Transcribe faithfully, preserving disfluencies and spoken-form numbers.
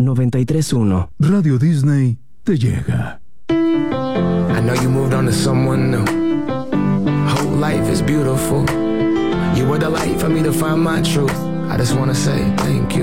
noventa y tres punto uno. Radio Disney te llega. I know you moved on to someone new. Whole life is beautiful. You were the light for me to find my truth. I just wanna say thank you.